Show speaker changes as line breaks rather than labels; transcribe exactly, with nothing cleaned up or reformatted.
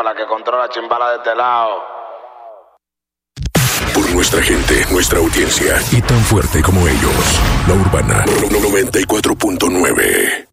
jefa, la que controla chimbala de este lado.
Por nuestra gente, nuestra audiencia y tan fuerte como ellos. La Urbana noventa y cuatro punto nueve.